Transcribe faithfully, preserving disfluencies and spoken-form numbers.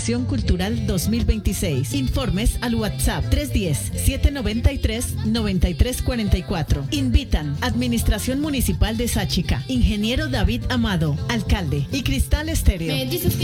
Manifestación Cultural dos mil veintiséis. Informes al WhatsApp tres uno cero, siete nueve tres, nueve tres cuatro cuatro. Invitan Administración Municipal de Sáchica, Ingeniero David Amado, Alcalde y Cristal Estéreo.